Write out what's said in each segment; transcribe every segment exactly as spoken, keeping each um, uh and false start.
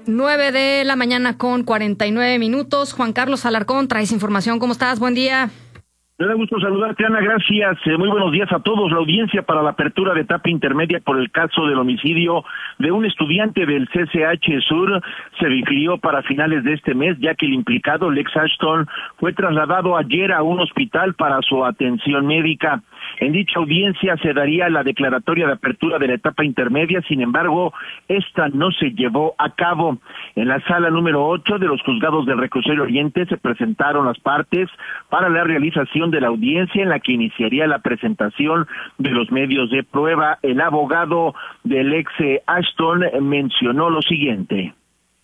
nueve de la mañana con cuarenta y nueve minutos. Juan Carlos Alarcón, traes información. ¿Cómo estás? Buen día. Me da gusto saludarte, Ana, gracias. Eh, muy buenos días a todos. La audiencia para la apertura de etapa intermedia por el caso del homicidio de un estudiante del C C H Sur se difirió para finales de este mes, ya que el implicado, Lex Ashton, fue trasladado ayer a un hospital para su atención médica. En dicha audiencia se daría la declaratoria de apertura de la etapa intermedia, sin embargo, esta no se llevó a cabo. En la sala número ocho de los juzgados del Reclusorio Oriente se presentaron las partes para la realización de la audiencia, en la que iniciaría la presentación de los medios de prueba. El abogado del ex Ashton mencionó lo siguiente.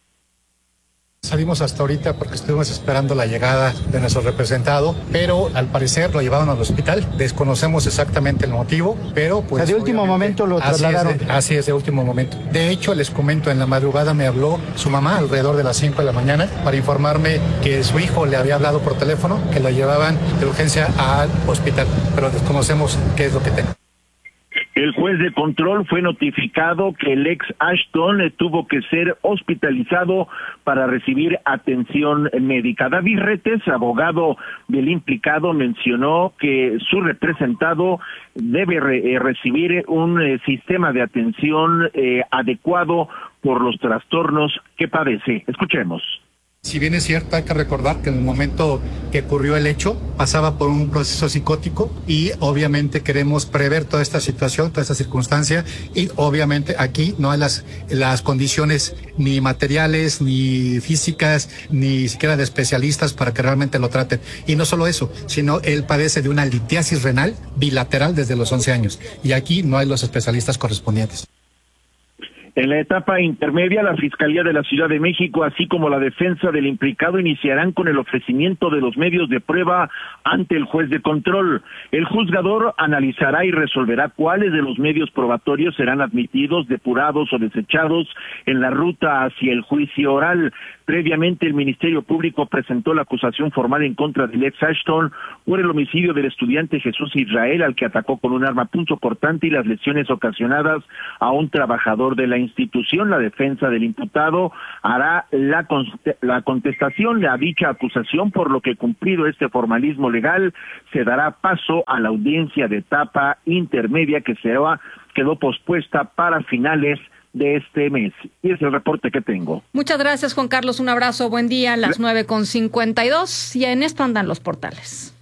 Salimos hasta ahorita porque estuvimos esperando la llegada de nuestro representado, pero al parecer lo llevaron al hospital. Desconocemos exactamente el motivo, pero pues... O sea, de último momento lo trasladaron. Así es, de, así es, de último momento. De hecho, les comento, en la madrugada me habló su mamá alrededor de las cinco de la mañana para informarme que su hijo le había hablado por teléfono, que lo llevaban de urgencia al hospital, pero desconocemos qué es lo que tenga. El juez de control fue notificado que el ex Ashton tuvo que ser hospitalizado para recibir atención médica. David Retes, abogado del implicado, mencionó que su representado debe re- recibir un eh, sistema de atención eh, adecuado por los trastornos que padece. Escuchemos. Si bien es cierto, hay que recordar que en el momento que ocurrió el hecho, pasaba por un proceso psicótico y obviamente queremos prever toda esta situación, toda esta circunstancia, y obviamente aquí no hay las, las condiciones ni materiales, ni físicas, ni siquiera de especialistas para que realmente lo traten. Y no solo eso, sino él padece de una litiasis renal bilateral desde los once años y aquí no hay los especialistas correspondientes. En la etapa intermedia, la Fiscalía de la Ciudad de México, así como la defensa del implicado, iniciarán con el ofrecimiento de los medios de prueba ante el juez de control. El juzgador analizará y resolverá cuáles de los medios probatorios serán admitidos, depurados o desechados en la ruta hacia el juicio oral. Previamente, el Ministerio Público presentó la acusación formal en contra de Lex Ashton por el homicidio del estudiante Jesús Israel, al que atacó con un arma punzocortante y las lesiones ocasionadas a un trabajador de la institución. La defensa del imputado hará la, la contestación a dicha acusación, por lo que, cumplido este formalismo legal, se dará paso a la audiencia de etapa intermedia que se va, quedó pospuesta para finales de este mes. Y es el reporte que tengo. Muchas gracias, Juan Carlos. Un abrazo. Buen día. A las nueve con cincuenta y dos. Y en esto andan los portales.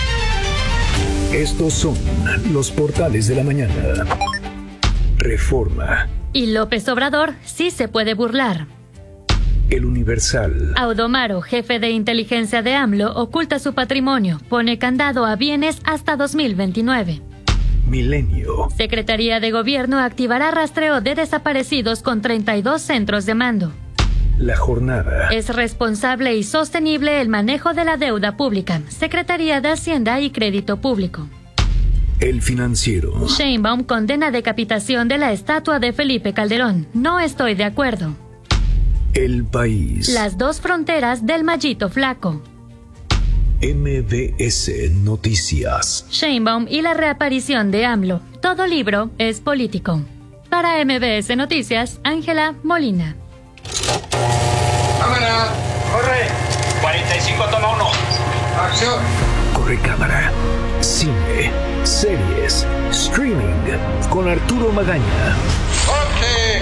Estos son los portales de la mañana. Reforma. Y López Obrador sí se puede burlar. El Universal. Audomaro, jefe de inteligencia de AMLO, oculta su patrimonio. Pone candado a bienes hasta dos mil veintinueve. Milenio. Secretaría de Gobierno activará rastreo de desaparecidos con treinta y dos centros de mando. La Jornada. Es responsable y sostenible el manejo de la deuda pública. Secretaría de Hacienda y Crédito Público. El Financiero. Sheinbaum condena decapitación de la estatua de Felipe Calderón. No estoy de acuerdo. El País. Las dos fronteras del Mallito Flaco. M B S Noticias. Sheinbaum y la reaparición de AMLO. Todo libro es político. Para M B S Noticias, Ángela Molina. Cámara, corre. cuarenta y cinco, toma uno. Acción. Corre cámara. Cine, series, streaming con Arturo Magaña. ¡Corte!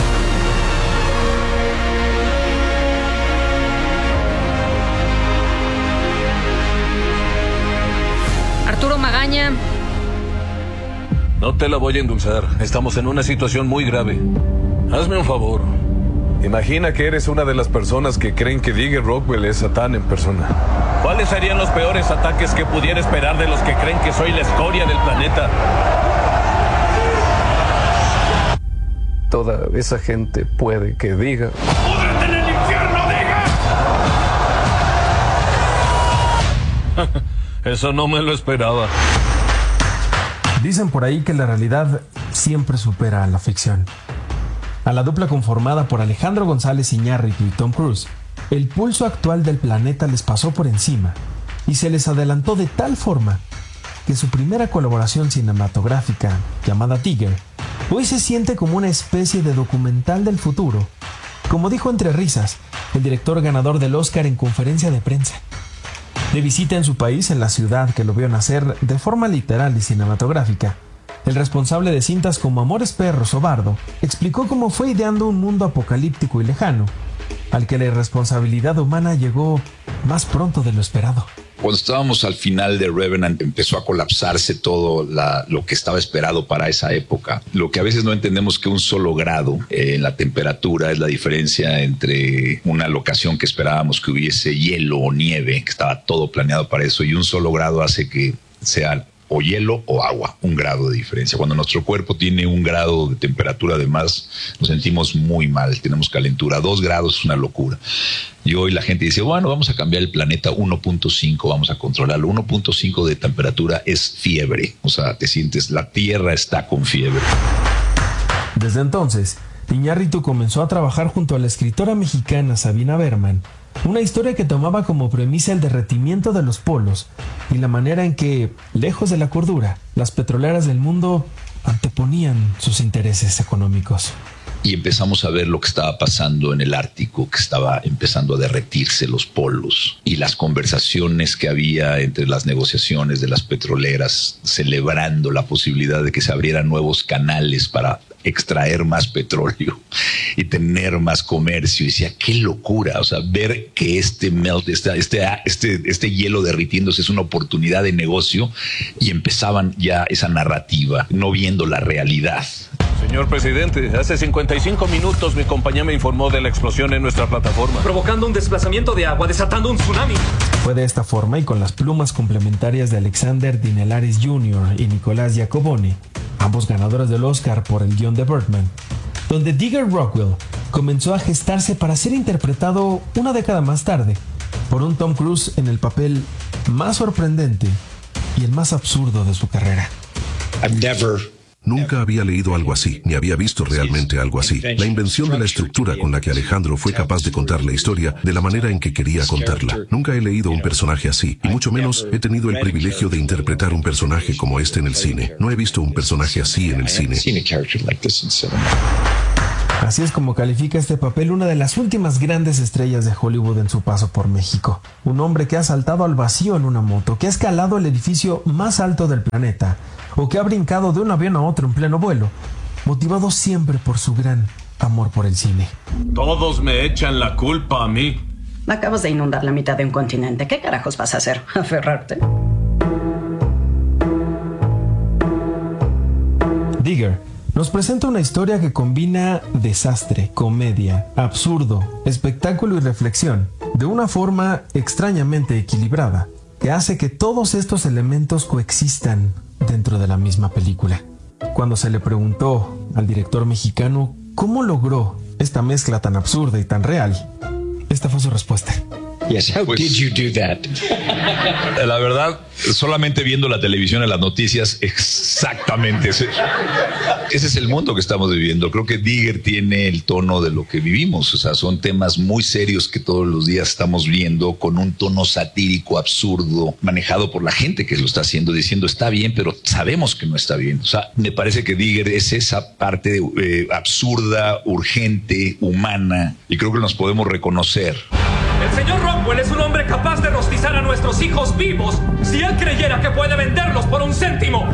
Arturo Magaña. No te la voy a endulzar. Estamos en una situación muy grave. Hazme un favor. Imagina que eres una de las personas que creen que Digger Rockwell es Satán en persona. ¿Cuáles serían los peores ataques que pudiera esperar de los que creen que soy la escoria del planeta? Toda esa gente puede que diga... ¡Púdrete en el infierno, Digger! Eso no me lo esperaba. Dicen por ahí que la realidad siempre supera a la ficción. A la dupla conformada por Alejandro González Iñárritu y Tom Cruise, el pulso actual del planeta les pasó por encima y se les adelantó de tal forma que su primera colaboración cinematográfica, llamada Tigger, hoy se siente como una especie de documental del futuro como dijo entre risas el director ganador del Oscar en conferencia de prensa. De visita en su país, en la ciudad que lo vio nacer de forma literal y cinematográfica, el responsable de cintas como Amores Perros o Bardo explicó cómo fue ideando un mundo apocalíptico y lejano, al que la irresponsabilidad humana llegó más pronto de lo esperado. Cuando estábamos al final de Revenant empezó a colapsarse todo la, lo que estaba esperado para esa época. Lo que a veces no entendemos que un solo grado eh, en la temperatura es la diferencia entre una locación que esperábamos que hubiese hielo o nieve, que estaba todo planeado para eso, y un solo grado hace que sea o hielo o agua, un grado de diferencia. Cuando nuestro cuerpo tiene un grado de temperatura de más, nos sentimos muy mal, tenemos calentura. Dos grados es una locura. Y hoy la gente dice, bueno, vamos a cambiar el planeta uno punto cinco, vamos a controlarlo. uno punto cinco de temperatura es fiebre, o sea, te sientes, la Tierra está con fiebre. Desde entonces, Iñárritu comenzó a trabajar junto a la escritora mexicana Sabina Berman, una historia que tomaba como premisa el derretimiento de los polos y la manera en que, lejos de la cordura, las petroleras del mundo anteponían sus intereses económicos. Y empezamos a ver lo que estaba pasando en el Ártico, que estaba empezando a derretirse los polos, y las conversaciones que había entre las negociaciones de las petroleras, celebrando la posibilidad de que se abrieran nuevos canales para extraer más petróleo y tener más comercio. Y decía, qué locura, o sea, ver que este melt, este, este, este, este hielo derritiéndose es una oportunidad de negocio, y empezaban ya esa narrativa, no viendo la realidad. Señor presidente, hace cincuenta y cinco minutos mi compañía me informó de la explosión en nuestra plataforma, provocando un desplazamiento de agua, desatando un tsunami. Fue de esta forma, y con las plumas complementarias de Alexander Dinelaris junior y Nicolás Giacoboni, ambos ganadores del Oscar por el guión de Birdman, donde Digger Rockwell comenzó a gestarse para ser interpretado una década más tarde por un Tom Cruise en el papel más sorprendente y el más absurdo de su carrera. I've never... Nunca había leído algo así, ni había visto realmente algo así. La invención de la estructura con la que Alejandro fue capaz de contar la historia de la manera en que quería contarla. Nunca he leído un personaje así, y mucho menos he tenido el privilegio de interpretar un personaje como este en el cine. No he visto un personaje así en el cine. Así es como califica este papel una de las últimas grandes estrellas de Hollywood en su paso por México. Un hombre que ha saltado al vacío en una moto, que ha escalado el edificio más alto del planeta, o que ha brincado de un avión a otro en pleno vuelo, motivado siempre por su gran amor por el cine. Todos me echan la culpa a mí. Acabas de inundar la mitad de un continente. ¿Qué carajos vas a hacer? ¿Aferrarte? Digger nos presenta una historia que combina desastre, comedia, absurdo, espectáculo y reflexión, de una forma extrañamente equilibrada, que hace que todos estos elementos coexistan dentro de la misma película. Cuando se le preguntó al director mexicano cómo logró esta mezcla tan absurda y tan real, esta fue su respuesta. Yes, how pues, did you do that? La verdad, solamente viendo la televisión en las noticias, exactamente. Ese, ese es el mundo que estamos viviendo. Creo que Digger tiene el tono de lo que vivimos. O sea, son temas muy serios que todos los días estamos viendo, con un tono satírico, absurdo, manejado por la gente que lo está haciendo, diciendo está bien, pero sabemos que no está bien. O sea, me parece que Digger es esa parte eh, absurda, urgente, humana, y creo que nos podemos reconocer. El señor Rockwell es un hombre capaz de rostizar a nuestros hijos vivos si él creyera que puede venderlos por un céntimo.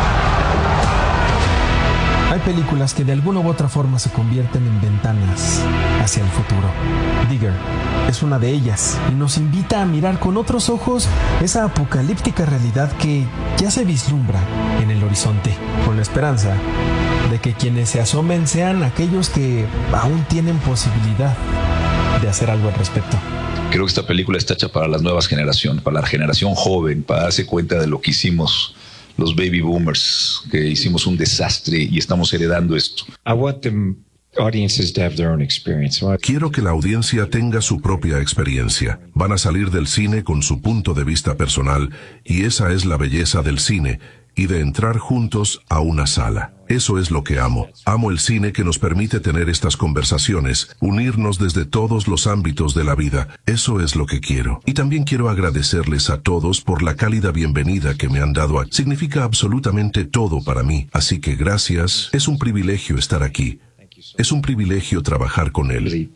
Hay películas que de alguna u otra forma se convierten en ventanas hacia el futuro. Digger es una de ellas, y nos invita a mirar con otros ojos esa apocalíptica realidad que ya se vislumbra en el horizonte, con la esperanza de que quienes se asomen sean aquellos que aún tienen posibilidad de hacer algo al respecto. Creo que esta película está hecha para las nuevas generaciones, para la generación joven, para darse cuenta de lo que hicimos los baby boomers, que hicimos un desastre y estamos heredando esto. I want them audiences to have their own experience. Quiero que la audiencia tenga su propia experiencia. Van a salir del cine con su punto de vista personal, y esa es la belleza del cine y de entrar juntos a una sala. Eso es lo que amo. Amo el cine que nos permite tener estas conversaciones, unirnos desde todos los ámbitos de la vida. Eso es lo que quiero. Y también quiero agradecerles a todos por la cálida bienvenida que me han dado. Significa absolutamente todo para mí. Así que gracias. Es un privilegio estar aquí. Es un privilegio trabajar con él.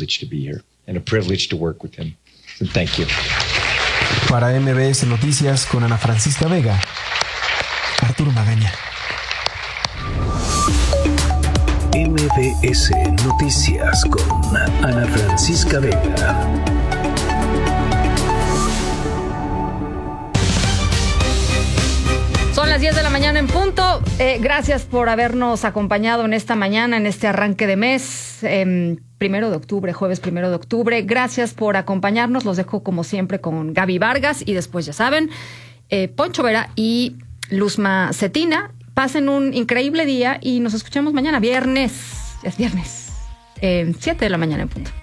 Para M B S Noticias con Ana Francisca Vega, Arturo Magaña. M B S Noticias con Ana Francisca Vega. Son las diez de la mañana en punto. Eh, gracias por habernos acompañado en esta mañana, en este arranque de mes, eh, primero de octubre, jueves primero de octubre. Gracias por acompañarnos. Los dejo como siempre con Gaby Vargas y después, ya saben, eh, Poncho Vera y Luzma Cetina. Pasen un increíble día y nos escuchamos mañana, viernes. Es viernes, eh, siete de la mañana en punto.